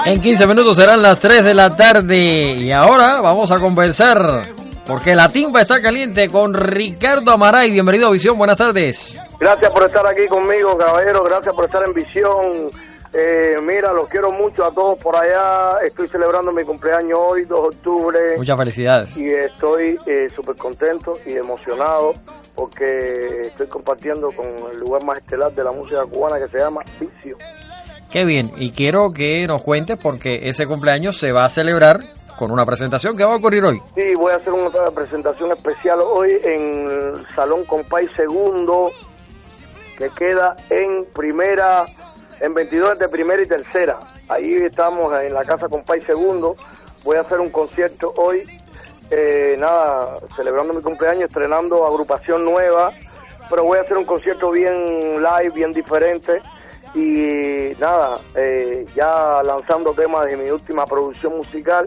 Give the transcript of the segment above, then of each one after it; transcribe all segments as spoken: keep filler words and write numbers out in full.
En quince minutos serán las tres de la tarde y ahora vamos a conversar porque la timba está caliente con Ricardo Amaray. Bienvenido a Visión, buenas tardes. Gracias por estar aquí conmigo, caballero, gracias por estar en Visión. Eh, mira, los quiero mucho a todos por allá. Estoy celebrando mi cumpleaños hoy, dos de octubre. Muchas felicidades. Y estoy eh, súper contento y emocionado porque estoy compartiendo con el lugar más estelar de la música cubana que se llama Visión. Qué bien, y quiero que nos cuentes porque ese cumpleaños se va a celebrar con una presentación que va a ocurrir hoy. Sí, voy a hacer una presentación especial hoy en el Salón Compay Segundo, que queda en primera, en veintidós de primera y tercera. Ahí estamos en la Casa Compay Segundo. Voy a hacer un concierto hoy, eh, nada, celebrando mi cumpleaños, estrenando agrupación nueva, pero voy a hacer un concierto bien live, bien diferente. Y nada, eh, ya lanzando temas de mi última producción musical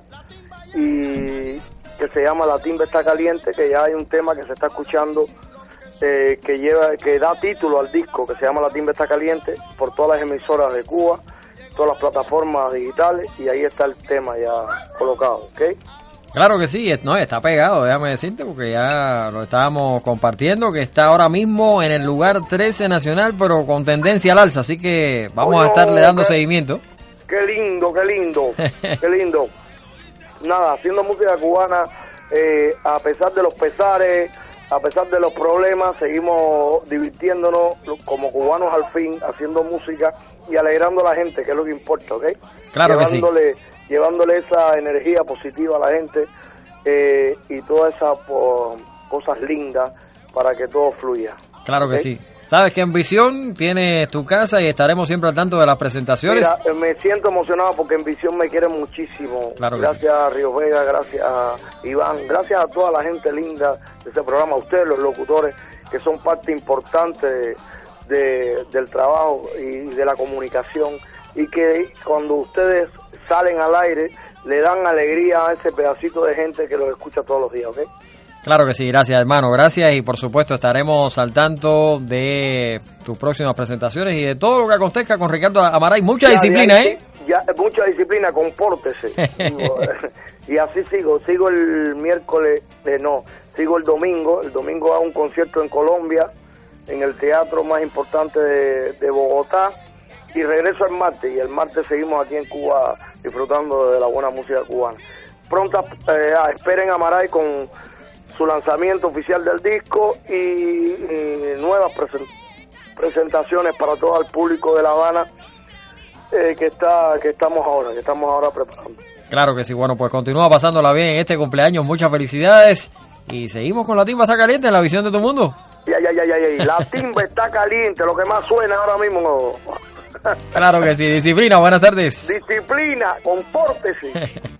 y que se llama La Timba Está Caliente, que ya hay un tema que se está escuchando eh, que lleva que da título al disco, que se llama La Timba Está Caliente, por todas las emisoras de Cuba, todas las plataformas digitales, y ahí está el tema ya colocado, ¿ok? Claro que sí, no, está pegado, déjame decirte, porque ya lo estábamos compartiendo, que está ahora mismo en el lugar trece nacional, pero con tendencia al alza, así que vamos Oye, a estarle dando qué, seguimiento. Qué lindo, qué lindo, qué lindo. Nada, haciendo música cubana, eh, a pesar de los pesares, a pesar de los problemas, seguimos divirtiéndonos como cubanos al fin, haciendo música y alegrando a la gente, que es lo que importa, ¿ok? Claro que sí. Llevándole esa energía positiva a la gente eh, y todas esas po, cosas lindas para que todo fluya. Claro que ¿okay? sí. Sabes que en Visión tienes tu casa y estaremos siempre al tanto de las presentaciones. Mira, me siento emocionado porque en Visión me quieren muchísimo. Claro gracias sí. a Río Vega, gracias a Iván, gracias a toda la gente linda de este programa, a ustedes los locutores que son parte importante de, de, del trabajo y de la comunicación, y que cuando ustedes salen al aire, le dan alegría a ese pedacito de gente que los escucha todos los días, ¿ok? Claro que sí, gracias hermano, gracias, y por supuesto estaremos al tanto de tus próximas presentaciones y de todo lo que acontezca con Ricardo Amaray. Mucha ya, disciplina, ahí, ¿eh? Ya, mucha disciplina, compórtese. Digo, y así sigo, sigo el miércoles, eh, no, sigo el domingo, el domingo hago un concierto en Colombia, en el teatro más importante de, de Bogotá, y regreso el martes, y el martes seguimos aquí en Cuba disfrutando de la buena música cubana. Pronto eh, esperen a Amaray con su lanzamiento oficial del disco y, y nuevas presen- presentaciones para todo el público de La Habana eh, que está que estamos ahora, que estamos ahora preparando. Claro que sí, bueno, pues continúa pasándola bien en este cumpleaños, muchas felicidades y seguimos con La Timba Está Caliente en la Visión de tu Mundo. Ya, ya, ya, ya, ya. La Timba Está Caliente, lo que más suena ahora mismo. Claro que sí, disciplina, buenas tardes. Disciplina, compórtese.